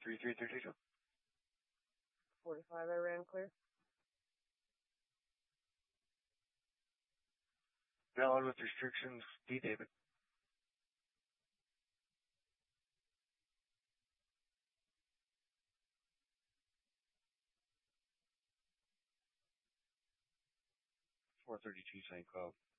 3332. 45, I ran clear. Valid with restrictions, D. David. (432) St. Cloud.